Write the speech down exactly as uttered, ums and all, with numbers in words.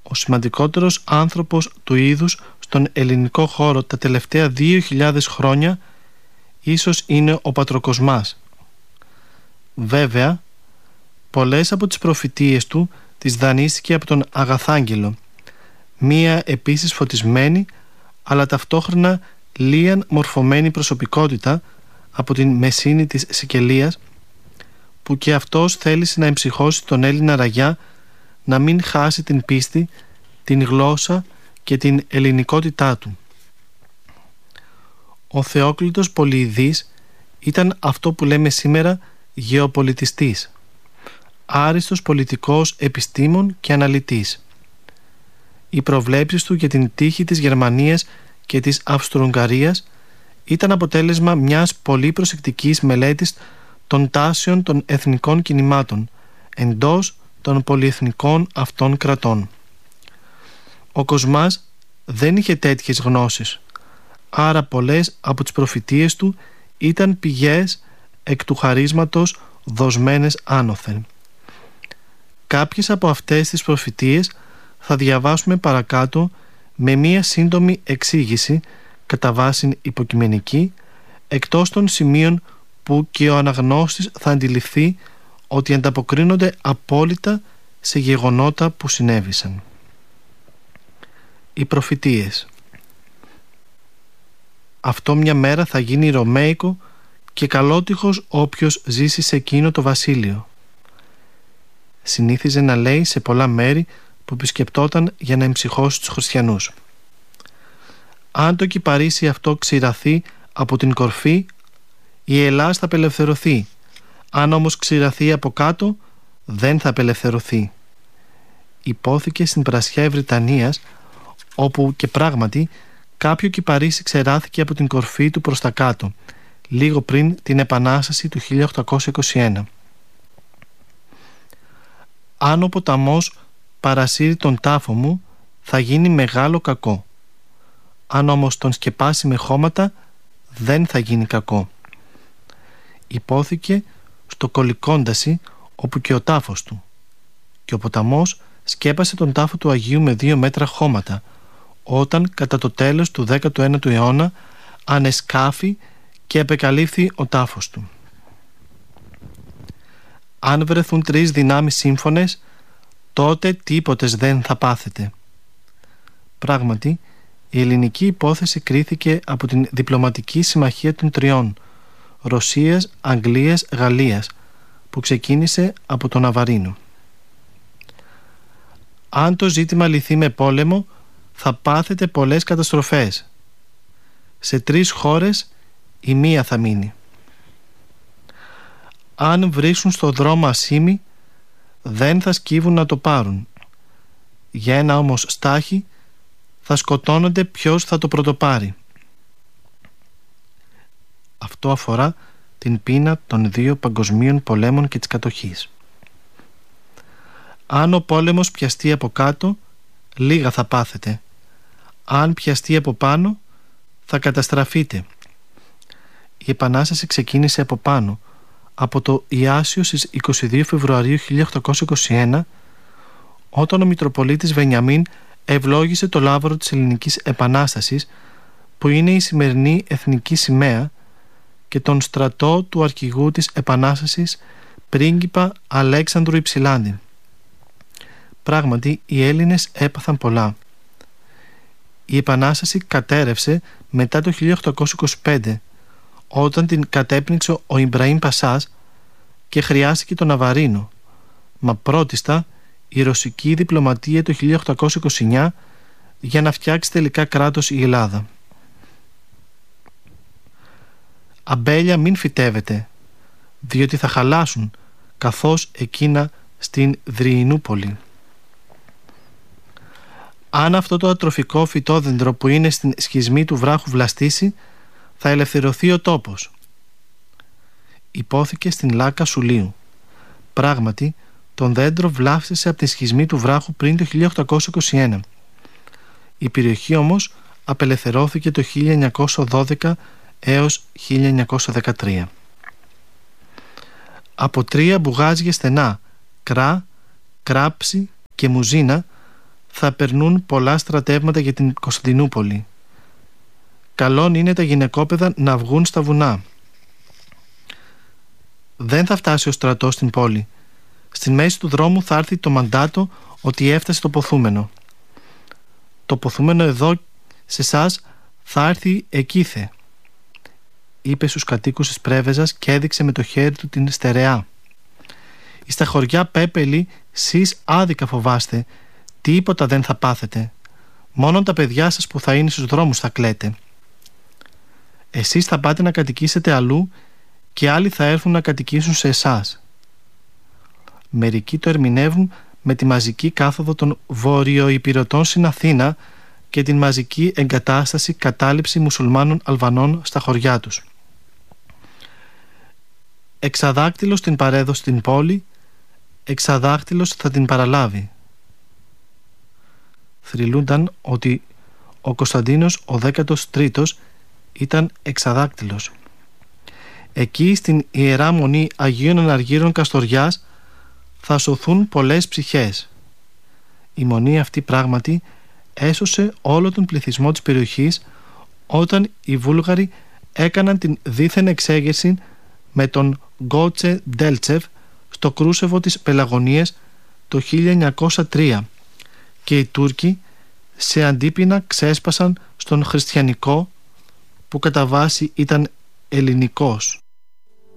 Ο σημαντικότερος άνθρωπος του είδους στον ελληνικό χώρο τα τελευταία δύο χιλιάδες χρόνια ίσως είναι ο Πατροκοσμάς. Βέβαια, πολλές από τις προφητείες του τις δανείστηκε από τον Αγαθάγγελο, μία επίσης φωτισμένη αλλά ταυτόχρονα λίαν μορφωμένη προσωπικότητα από την Μεσίνη της Σικελίας, που και αυτός θέλησε να εμψυχώσει τον Έλληνα ραγιά να μην χάσει την πίστη, την γλώσσα και την ελληνικότητά του. Ο Θεόκλητος Πολυειδής ήταν αυτό που λέμε σήμερα γεωπολιτιστής, άριστος πολιτικός επιστήμον και αναλυτής. Οι προβλέψεις του για την τύχη της Γερμανίας και της Αυστρο-Ουγγαρίας ήταν αποτέλεσμα μιας πολύ προσεκτικής μελέτης των τάσεων των εθνικών κινημάτων εντός των πολυεθνικών αυτών κρατών. Ο Κοσμάς δεν είχε τέτοιες γνώσεις, άρα πολλές από τις προφητείες του ήταν πηγές εκ του χαρίσματος δοσμένες άνωθεν. Κάποιες από αυτές τις προφητείες θα διαβάσουμε παρακάτω με μία σύντομη εξήγηση κατά βάση υποκειμενική, εκτός των σημείων που και ο αναγνώστης θα αντιληφθεί ότι ανταποκρίνονται απόλυτα σε γεγονότα που συνέβησαν. Οι προφητείες. Αυτό μια μέρα θα γίνει Ρωμαίικο και καλότυχος όποιος ζήσει σε εκείνο το βασίλειο. Συνήθιζε να λέει σε πολλά μέρη που επισκεπτόταν για να εμψυχώσει τους χριστιανούς. Αν το κυπαρίσι αυτό ξηραθεί από την κορφή, η Ελλάς θα απελευθερωθεί. Αν όμως ξηραθεί από κάτω, δεν θα απελευθερωθεί. Υπόθηκε στην Πρασιά Βρυτανίας, όπου και πράγματι κάποιο κυπαρίσι ξεράθηκε από την κορφή του προς τα κάτω, λίγο πριν την Επανάσταση του χίλια οκτακόσια είκοσι ένα. Αν ο ποταμός παρασύρει τον τάφο μου, θα γίνει μεγάλο κακό. Αν όμως τον σκεπάσει με χώματα, δεν θα γίνει κακό. Υπόθηκε στο Κολικόνταση, όπου και ο τάφος του. Και ο ποταμός σκέπασε τον τάφο του Αγίου με δύο μέτρα χώματα, όταν κατά το τέλος του δέκατου ένατου αιώνα ανεσκάφη και επεκαλύφθη ο τάφος του. Αν βρεθούν τρεις δυνάμεις σύμφωνες, τότε τίποτες δεν θα πάθετε. Πράγματι, η ελληνική υπόθεση κρίθηκε από την διπλωματική συμμαχία των τριών, Ρωσίας, Αγγλίας, Γαλλίας, που ξεκίνησε από τον Ναβαρίνο. Αν το ζήτημα λυθεί με πόλεμο, θα πάθετε πολλές καταστροφές. Σε τρεις χώρες η μία θα μείνει. Αν βρίσκουν στο δρόμο ασήμι, δεν θα σκύβουν να το πάρουν. Για ένα όμως στάχι θα σκοτώνονται ποιος θα το πρωτοπάρει. Αυτό αφορά την πείνα των δύο παγκοσμίων πολέμων και της κατοχής. Αν ο πόλεμος πιαστεί από κάτω, λίγα θα πάθετε. Αν πιαστεί από πάνω, θα καταστραφείτε. Η Επανάσταση ξεκίνησε από πάνω, από το Ιάσιο στις είκοσι δύο Φεβρουαρίου χίλια οκτακόσια είκοσι ένα, όταν ο Μητροπολίτης Βενιαμίν ευλόγησε το λάβαρο της Ελληνικής Επανάστασης, που είναι η σημερινή εθνική σημαία, και τον στρατό του αρχηγού της Επανάστασης, πρίγκιπα Αλέξανδρου Υψηλάντη. Πράγματι, οι Έλληνες έπαθαν πολλά. Η Επανάσταση κατέρευσε μετά το χίλια οκτακόσια είκοσι πέντε, όταν την κατέπνιξε ο Ιμπραήμ Πασάς και χρειάστηκε το Ναβαρίνο, μα πρώτιστα η ρωσική διπλωματία το χίλια οκτακόσια είκοσι εννιά για να φτιάξει τελικά κράτος η Ελλάδα. Αμπέλια μην φυτεύετε, διότι θα χαλάσουν, καθώς εκείνα στην Δριηνούπολη. Αν αυτό το ατροφικό φυτόδεντρο που είναι στην σχισμή του βράχου βλαστήσει, θα ελευθερωθεί ο τόπος. Υπόθηκε στην Λάκα Σουλίου. Πράγματι, τον δέντρο βλάφτισε από τη σχισμή του βράχου πριν το χίλια οκτακόσια είκοσι ένα. Η περιοχή όμως απελευθερώθηκε το χίλια εννιακόσια δώδεκα έως χίλια εννιακόσια δεκατρία. Από τρία μπουγάζια στενά, Κρά, Κράψη και Μουζίνα, θα περνούν πολλά στρατεύματα για την Κωνσταντινούπολη. Καλόν είναι τα γυναικόπαιδα να βγουν στα βουνά. Δεν θα φτάσει ο στρατός στην πόλη. Στην μέση του δρόμου θα έρθει το μαντάτο ότι έφτασε το ποθούμενο. Το ποθούμενο εδώ σε εσάς θα έρθει εκείθε, είπε στους κατοίκους της Πρέβεζας και έδειξε με το χέρι του την στερεά. Εις τα χωριά Πέπελη σεις άδικα φοβάστε, τίποτα δεν θα πάθετε. Μόνον τα παιδιά σας που θα είναι στους δρόμους θα κλαίτε. Εσείς θα πάτε να κατοικήσετε αλλού και άλλοι θα έρθουν να κατοικήσουν σε εσάς. Μερικοί το ερμηνεύουν με τη μαζική κάθοδο των βορειοϊπειρωτών στην Αθήνα και την μαζική εγκατάσταση κατάληψη μουσουλμάνων Αλβανών στα χωριά τους. Εξαδάκτυλος την παρέδωσε στην πόλη, εξαδάκτυλος θα την παραλάβει. Θρυλούνταν ότι ο Κωνσταντίνος ο δέκατος τρίτος ήταν εξαδάκτυλος. Εκεί στην Ιερά Μονή Αγίων Αναργύρων Καστοριάς θα σωθούν πολλές ψυχές. Η μονή αυτή πράγματι έσωσε όλο τον πληθυσμό της περιοχής όταν οι Βούλγαροι έκαναν την δίθεν εξέγερση με τον Γκότσε Ντέλτσεβ στο Κρούσεβο της Πελαγωνίας το χίλια εννιακόσια τρία και οι Τούρκοι σε αντίπεινα ξέσπασαν στον χριστιανικό που κατά βάση ήταν ελληνικός.